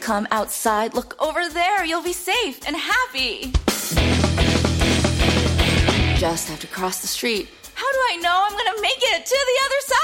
come outside. Look over there. You'll be safe and happy. Just have to cross the street. How do I know I'm going to make it to the other side?